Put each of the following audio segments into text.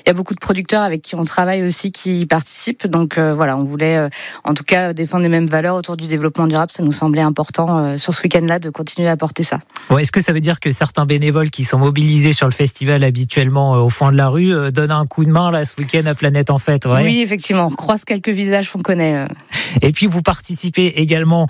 Il y a beaucoup de producteurs avec qui on travaille aussi qui y participent. Donc voilà, on voulait en tout cas défendre les mêmes valeurs autour du développement durable. Ça nous semblait important sur ce week-end-là de continuer à porter ça. Bon, est-ce que ça veut dire que certains bénévoles qui sont mobilisés sur le festival habituellement au fond de la rue donnent un coup de main là ce week-end à Planète en Fête? Ouais. Oui, effectivement, on croise quelques visages qu'on connaît. Et puis vous participez également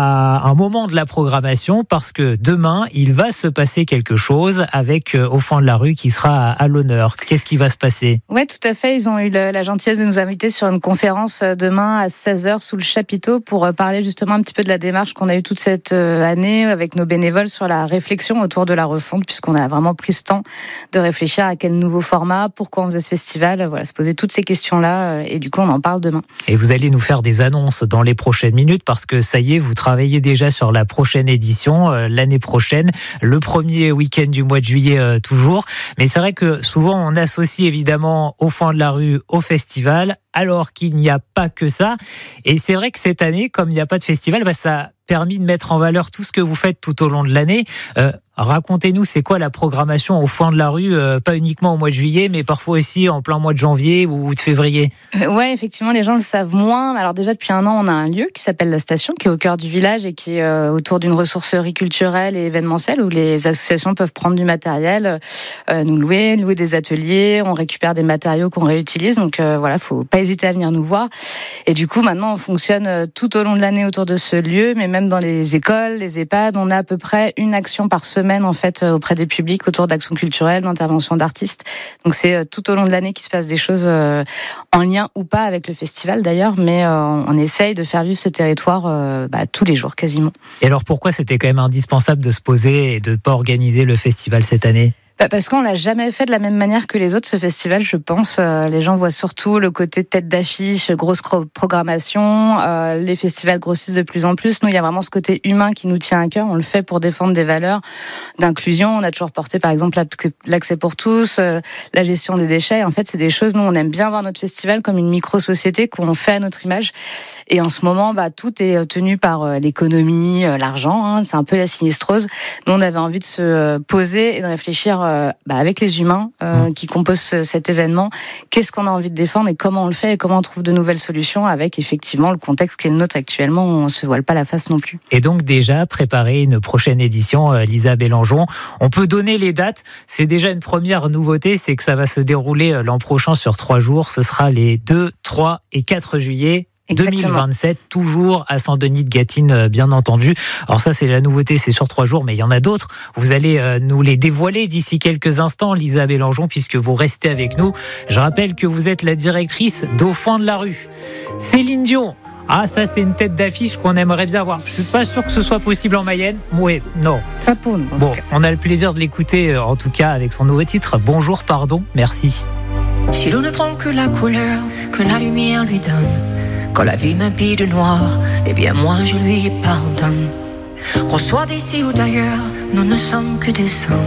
à un moment de la programmation parce que demain il va se passer quelque chose avec au fond de la rue qui sera à l'honneur. Qu'est-ce qui va se passer? Oui, tout à fait. Ils ont eu la gentillesse de nous inviter sur une conférence demain à 16h sous le chapiteau pour parler justement un petit peu de la démarche qu'on a eue toute cette année avec nos bénévoles sur la réflexion autour de la refonte, puisqu'on a vraiment pris ce temps de réfléchir à quel nouveau format, pourquoi on faisait ce festival, voilà, se poser toutes ces questions-là et du coup on en parle demain. Et vous allez nous faire des annonces dans les prochaines minutes parce que ça y est, vous travaillez déjà sur la prochaine édition, l'année prochaine, le premier week-end du mois de juillet toujours. Mais c'est vrai que souvent on associe évidemment au fond de la rue au festival, alors qu'il n'y a pas que ça. Et c'est vrai que cette année, comme il n'y a pas de festival, ça a permis de mettre en valeur tout ce que vous faites tout au long de l'année. Racontez-nous, c'est quoi la programmation au fond de la rue, pas uniquement au mois de juillet, mais parfois aussi en plein mois de janvier ou de février? Ouais, effectivement, les gens le savent moins. Alors déjà, depuis un an, on a un lieu qui s'appelle La Station, qui est au cœur du village et qui est autour d'une ressourcerie culturelle et événementielle où les associations peuvent prendre du matériel, nous louer des ateliers, on récupère des matériaux qu'on réutilise. Donc voilà, faut pas hésiter à venir nous voir. Et du coup, maintenant, on fonctionne tout au long de l'année autour de ce lieu, mais même dans les écoles, les EHPAD, on a à peu près une action par semaine en fait auprès des publics autour d'actions culturelles, d'interventions d'artistes. Donc c'est tout au long de l'année qu'il se passe des choses en lien ou pas avec le festival d'ailleurs, mais on essaye de faire vivre ce territoire tous les jours quasiment. Et alors pourquoi c'était quand même indispensable de se poser et de ne pas organiser le festival cette année? Parce qu'on l'a jamais fait de la même manière que les autres, ce festival, je pense. Les gens voient surtout le côté tête d'affiche, grosse programmation. Les festivals grossissent de plus en plus. Nous, il y a vraiment ce côté humain qui nous tient à cœur. On le fait pour défendre des valeurs d'inclusion. On a toujours porté, par exemple, l'accès pour tous, la gestion des déchets. En fait, c'est des choses, nous, on aime bien voir notre festival comme une micro-société qu'on fait à notre image. Et en ce moment, tout est tenu par l'économie, l'argent. C'est un peu la sinistrose. Nous, on avait envie de se poser et de réfléchir avec les humains qui composent cet événement, qu'est-ce qu'on a envie de défendre et comment on le fait et comment on trouve de nouvelles solutions avec effectivement le contexte qui est le nôtre actuellement où on ne se voile pas la face non plus. Et donc déjà préparer une prochaine édition, Lisa Bélangeon. On peut donner les dates, c'est déjà une première nouveauté, c'est que ça va se dérouler l'an prochain sur 3 jours, ce sera les 2, 3 et 4 juillet. Exactement. 2027, toujours à Saint-Denis-de-Gâtine, bien entendu. Alors ça, c'est la nouveauté, c'est sur 3 jours, mais il y en a d'autres. Vous allez nous les dévoiler d'ici quelques instants, Lisa Bélangeon, puisque vous restez avec nous. Je rappelle que vous êtes la directrice d'Au fond de la rue. Céline Dion. Ah, ça, c'est une tête d'affiche qu'on aimerait bien voir. Je suis pas sûr que ce soit possible en Mayenne. Oui, non. Pas pour nous. Bon, on a le plaisir de l'écouter, en tout cas, avec son nouveau titre. Bonjour, pardon, merci. Si l'on ne prend que la couleur que la lumière lui donne, quand la vie m'habille de noir, eh bien moi je lui pardonne. Qu'on soit d'ici ou d'ailleurs, nous ne sommes que des saints.